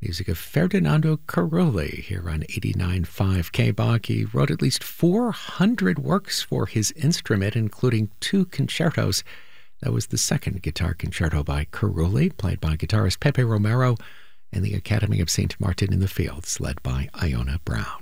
Music of Ferdinando Carulli here on 89.5 KBOG. He wrote at least 400 works for his instrument, including 2 concertos. That was the second guitar concerto by Carulli, played by guitarist Pepe Romero, and the Academy of St. Martin in the Fields, led by Iona Brown.